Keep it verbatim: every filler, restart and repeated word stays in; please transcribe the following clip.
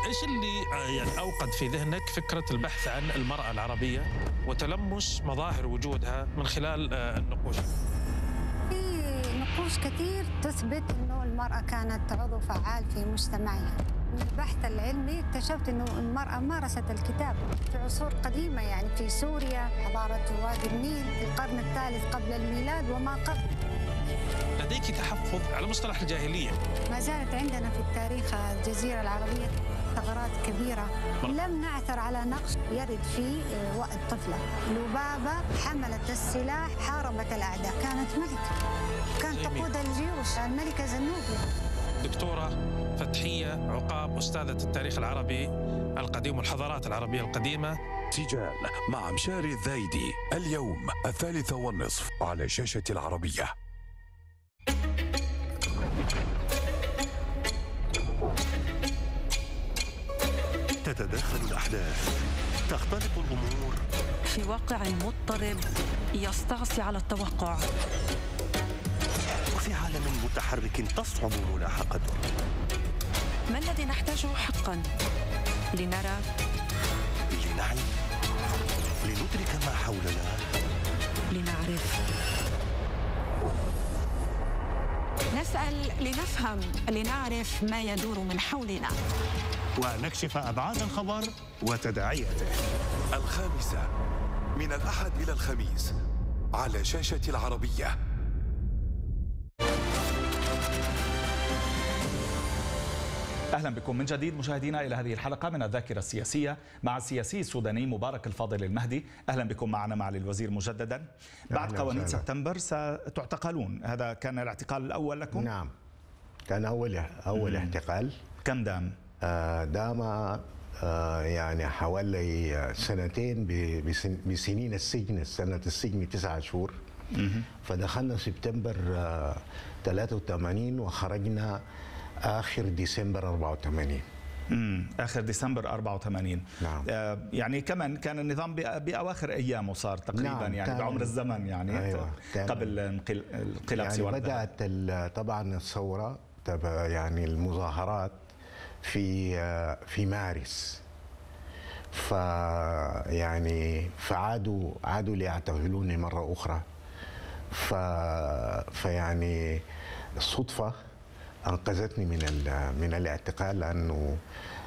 ايش اللي يعني اوقد في ذهنك فكره البحث عن المراه العربيه وتلمس مظاهر وجودها من خلال النقوش؟ في نقوش كثير تثبت انه المراه كانت عضو فعال في مجتمعها. من البحث العلمي اكتشفت انه المراه مارست الكتابه في عصور قديمه، يعني في سوريا، حضاره وادي النيل في القرن الثالث قبل الميلاد وما قبل. لديك تحفظ على مصطلح الجاهليه؟ ما زالت عندنا في التاريخ الجزيره العربيه ثغرات كبيرة لم نعثر على نقش يرد فيه وقت طفلة. لبابة حملت السلاح، حاربت الأعداء، كانت ملكة، كانت تقود الجيوش، الملكة زنوبيا. دكتورة فتحية عقاب، أستاذة التاريخ العربي القديم والحضارات العربية القديمة. سجال مع مشاري الذايدي اليوم الثالثة والنصف على شاشة العربية. تتداخل الأحداث، تختلط الأمور في واقع مضطرب يستعصي على التوقع، وفي عالم متحرك تصعب ملاحقته. ما الذي نحتاجه حقا لنرى، لنعي، لندرك ما حولنا، لنعرف، نسأل لنفهم، لنعرف ما يدور من حولنا ونكشف أبعاد الخبر وتداعياته. الخامسة من الأحد إلى الخميس على شاشة العربية. أهلا بكم من جديد مشاهدينا إلى هذه الحلقة من الذاكرة السياسية مع السياسي السوداني مبارك الفاضل المهدي. أهلا بكم معنا معالي الوزير مجددا. بعد قوانين سبتمبر ستعتقلون، هذا كان الاعتقال الأول لكم؟ نعم، كان أول أول اعتقال. كم دام؟ آه دام آه يعني حوالي سنتين بسنين السجن. سنة السجن تسعة شهور. فدخلنا سبتمبر آه ثلاثة وثمانين وخرجنا آخر ديسمبر أربعة وثمانين. امم اخر ديسمبر أربعة وثمانين. نعم. آه يعني كمان كان النظام باواخر ايامه صار تقريبا. نعم. يعني بعمر الزمن يعني. أيوة. قبل انقلاب يعني سوار بدات طبعا الثوره، يعني المظاهرات في في مارس، ف يعني فعادوا عادوا ليعتقلوني مره اخرى. ف فيعني الصدفه انقذتني من من الاعتقال، لانه